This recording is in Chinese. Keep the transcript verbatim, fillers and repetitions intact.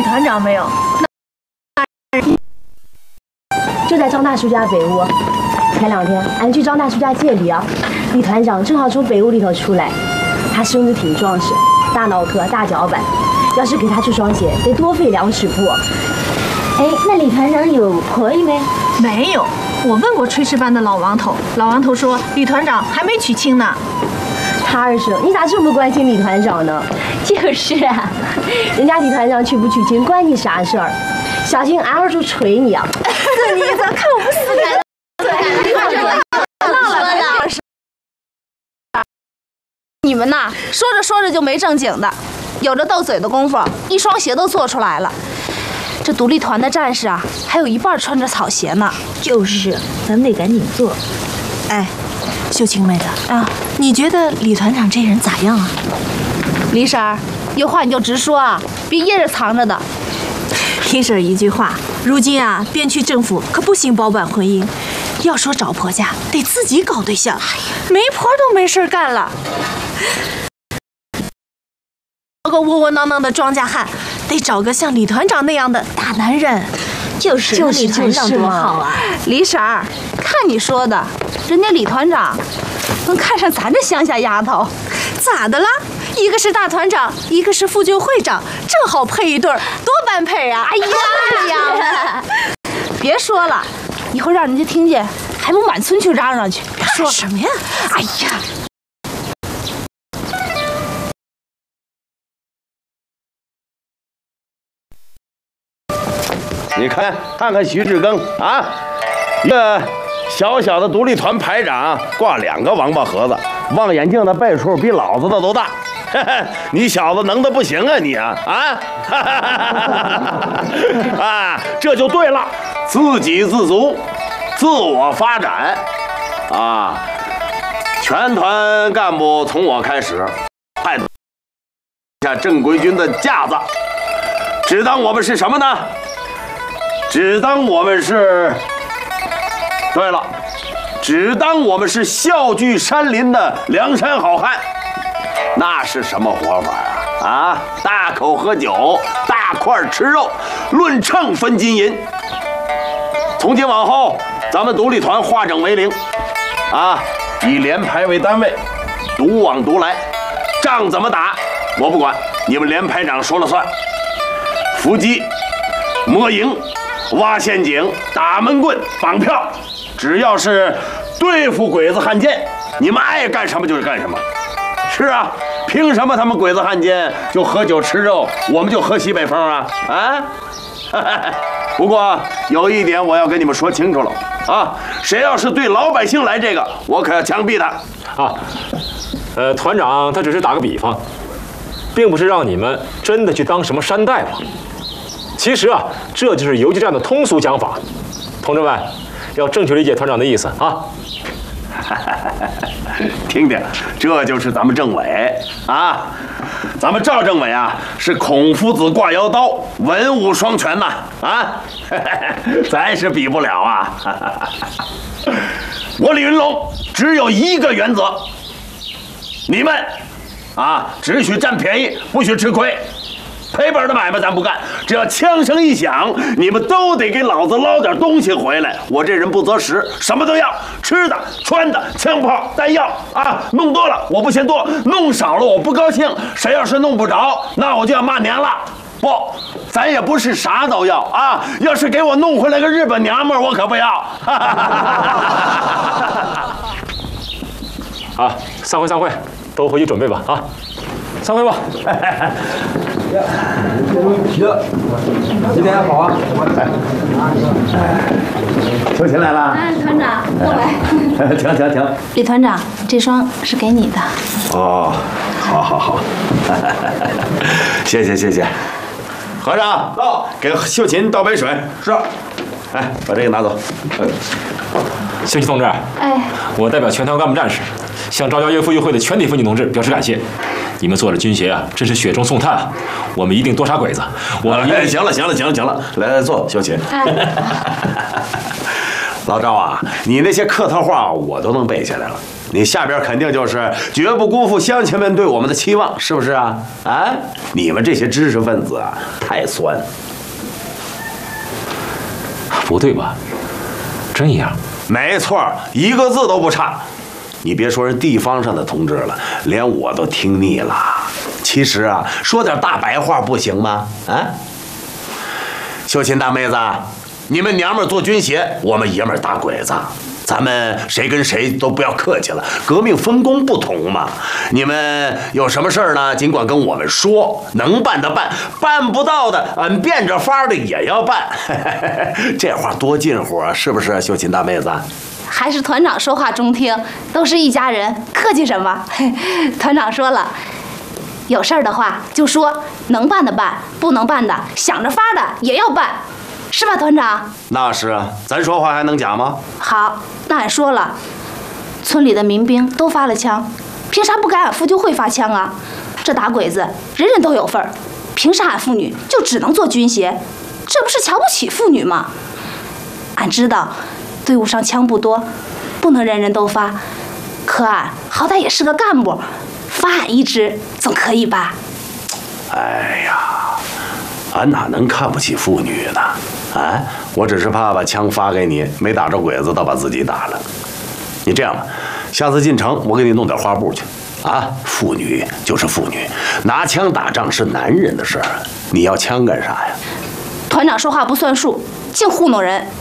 团长没有？ 就在张大叔家北屋。前两天俺去张大叔家借礼啊，李团长正好从北屋里头出来，他身子挺壮实，大脑壳大脚板，要是给他出双鞋，得多费两尺布。 哎，那李团长有婆姨没？ 没有，我问过炊事班的老王头，老王头说李团长还没娶亲呢。 他二婶，你咋这么关心李团长呢？ 就是啊， 人家李团长娶不娶亲关你啥事儿？小心俺二叔捶你啊！ 是你咋看我不死敢？ 你们呐，说着说着就没正经的，有着斗嘴的功夫，一双鞋都做出来了。这独立团的战士啊，还有一半穿着草鞋呢。 就是，咱们得赶紧做。 哎，秀清妹子啊，你觉得李团长这人咋样啊？ 李婶儿，有话你就直说啊，别掖着藏着的。 李婶一句话，如今啊，边区政府可不兴包办婚姻，要说找婆家，得自己搞对象，媒婆都没事干了。找个窝窝囊囊的庄稼汉，得找个像李团长那样的大男人。 就是就是李团长多好啊！ 李婶儿，看你说的，人家李团长能看上咱这乡下丫头， 咋的啦？一个是大团长，一个是妇救会长，正好配一对儿，多般配啊！ 哎呀呀！别说了，以后让人家听见，还不满村去嚷嚷去。 说什么呀？ 哎呀！ 你看，看看徐志庚啊，一个小小的独立团排长，挂两个王八盒子，望远镜的倍数比老子的都大。你小子能的不行啊你啊啊！啊，这就对了，自给自足，自我发展啊！全团干部从我开始，派下正规军的架子，只当我们是什么呢？只当我们是，对了，只当我们是笑聚山林的梁山好汉。那是什么活法啊？啊，大口喝酒，大块吃肉，论秤分金银。从今往后，咱们独立团化整为零，啊，以连排为单位，独往独来，仗怎么打我不管，你们连排长说了算。伏击、摸营、挖陷阱、打闷棍、绑票，只要是对付鬼子汉奸，你们爱干什么就是干什么。是啊，凭什么他们鬼子汉奸就喝酒吃肉，我们就喝西北风啊？啊！不过有一点我要跟你们说清楚了啊，谁要是对老百姓来这个，我可要枪毙他啊！呃，团长他只是打个比方，并不是让你们真的去当什么山大夫。其实啊，这就是游击战的通俗讲法。同志们，要正确理解团长的意思啊！ 听听，这就是咱们政委啊！咱们赵政委啊，是孔夫子挂腰刀，文武双全呐！啊，咱是比不了啊！我李云龙只有一个原则，你们啊，只许占便宜，不许吃亏。赔本的买卖咱不干，只要枪声一响，你们都得给老子捞点东西回来。我这人不择食，什么都要，吃的、穿的、枪炮、弹药啊，弄多了我不嫌多，弄少了我不高兴。谁要是弄不着，那我就要骂娘了。不，咱也不是啥都要啊，要是给我弄回来个日本娘们儿，我可不要。 啊，散会散会，都回去准备吧啊，散会吧。 呀，今天好啊！ 秋琴来了。 哎，团长，过来。 停停停。 李团长，这双是给你的。 哦，好好好，谢谢谢谢。和尚，到，给秀琴倒杯水。是。哎，把这个拿走。 秀琴同志， 哎， 我代表全团干部战士，向赵家岳妇育会的全体妇女同志表示感谢。你们做了军鞋啊，真是雪中送炭啊！我们一定多杀鬼子。我们、 哎、行了行了行了行了，来来坐，秀琴。哎、 老赵啊，你那些客套话我都能背下来了。你下边肯定就是绝不辜负乡亲们对我们的期望，是不是啊？啊，你们这些知识分子啊，太酸了。 不对吧？真一样？ 没错，一个字都不差。你别说人地方上的同志了，连我都听腻了。其实啊，说点大白话不行吗？啊，秀琴大妹子，你们娘们儿做军鞋，我们爷们儿打鬼子。咱们谁跟谁都不要客气了，革命分工不同嘛。你们有什么事儿呢？尽管跟我们说，能办的办，办不到的，俺变着法儿的也要办。这话多近乎啊，是不是，秀琴大妹子？ 还是团长说话中听，都是一家人，客气什么？团长说了，有事儿的话就说，能办的办，不能办的想着法儿的也要办。是吧，团长？ 那是啊，咱说话还能假吗？ 好，那俺说了，村里的民兵都发了枪，凭啥不该俺妇救会发枪啊？这打鬼子人人都有份儿，凭啥俺妇女就只能做军鞋？这不是瞧不起妇女吗？俺知道队伍上枪不多，不能人人都发，可俺好歹也是个干部，发俺一支总可以吧？ 哎呀，俺哪能看不起妇女呢？啊，我只是怕把枪发给你，没打着鬼子，倒把自己打了。你这样吧，下次进城我给你弄点花布去。啊，妇女就是妇女，拿枪打仗是男人的事儿，你要枪干啥呀？ 团长说话不算数，净糊弄人。